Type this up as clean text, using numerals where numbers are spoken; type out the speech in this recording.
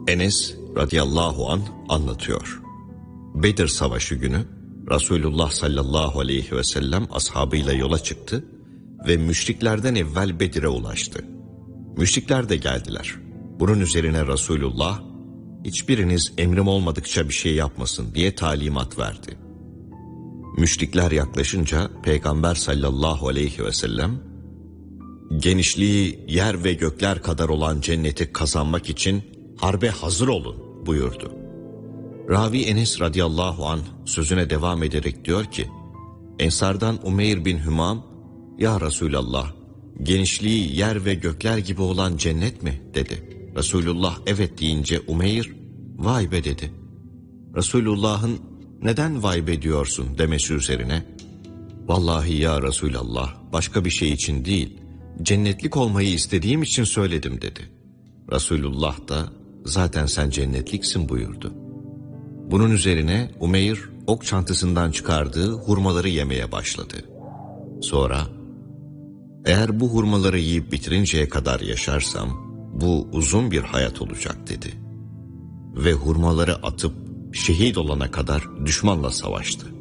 Enes radıyallahu anh anlatıyor. Bedir Savaşı günü Resulullah sallallahu aleyhi ve sellem ashabıyla yola çıktı ve müşriklerden evvel Bedir'e ulaştı. Müşrikler de geldiler. Bunun üzerine Resulullah, hiçbiriniz emrim olmadıkça bir şey yapmasın diye talimat verdi. Müşrikler yaklaşınca Peygamber sallallahu aleyhi ve sellem, genişliği yer ve gökler kadar olan cenneti kazanmak için harbe hazır olun buyurdu. Ravi Enes radıyallahu anh sözüne devam ederek diyor ki, Ensardan Umeyr bin Hümam, ya Resulallah, genişliği yer ve gökler gibi olan cennet mi dedi. Resulullah evet deyince Umeyr, vay be dedi. Resulullah'ın neden vay be diyorsun demesi üzerine, vallahi ya Resulallah, başka bir şey için değil, cennetlik olmayı istediğim için söyledim dedi. Resulullah da zaten sen cennetliksin buyurdu. Bunun üzerine Umeyr ok çantasından çıkardığı hurmaları yemeye başladı. Sonra, eğer bu hurmaları yiyip bitirinceye kadar yaşarsam bu uzun bir hayat olacak dedi. Ve hurmaları atıp şehit olana kadar düşmanla savaştı.